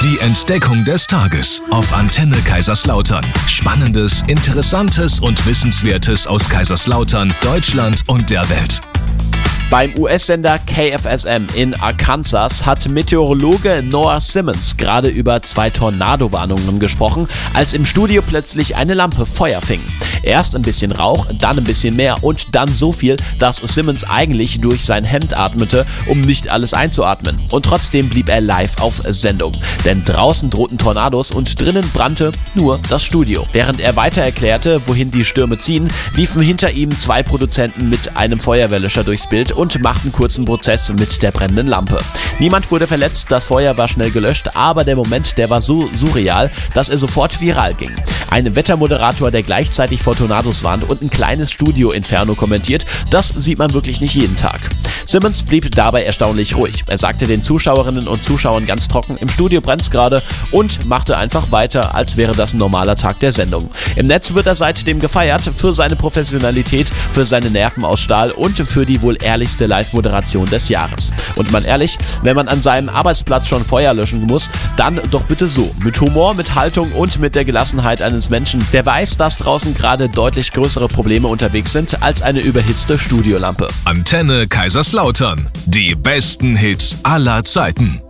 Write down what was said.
Die Entdeckung des Tages auf Antenne Kaiserslautern. Spannendes, Interessantes und Wissenswertes aus Kaiserslautern, Deutschland und der Welt. Beim US-Sender KFSM in Arkansas hat Meteorologe Noah Simmons gerade über 2 Tornado-Warnungen gesprochen, als im Studio plötzlich eine Lampe Feuer fing. Erst ein bisschen Rauch, dann ein bisschen mehr und dann so viel, dass Simmons eigentlich durch sein Hemd atmete, um nicht alles einzuatmen. Und trotzdem blieb er live auf Sendung. Denn draußen drohten Tornados und drinnen brannte nur das Studio. Während er weiter erklärte, wohin die Stürme ziehen, liefen hinter ihm 2 Produzenten mit einem Feuerwehrlöscher durchs Bild und machten kurzen Prozess mit der brennenden Lampe. Niemand wurde verletzt, das Feuer war schnell gelöscht, aber der Moment, der war so surreal, dass er sofort viral ging. Ein Wettermoderator, der gleichzeitig vor Tornados warnt und ein kleines Studio-Inferno kommentiert, das sieht man wirklich nicht jeden Tag. Simmons blieb dabei erstaunlich ruhig. Er sagte den Zuschauerinnen und Zuschauern ganz trocken, im Studio brennt's gerade, und machte einfach weiter, als wäre das ein normaler Tag der Sendung. Im Netz wird er seitdem gefeiert für seine Professionalität, für seine Nerven aus Stahl und für die wohl ehrlichste Live-Moderation des Jahres. Und mal ehrlich, wenn man an seinem Arbeitsplatz schon Feuer löschen muss, dann doch bitte so. Mit Humor, mit Haltung und mit der Gelassenheit eines Menschen, der weiß, dass draußen gerade deutlich größere Probleme unterwegs sind als eine überhitzte Studiolampe. Antenne Kaiserslautern. Die besten Hits aller Zeiten.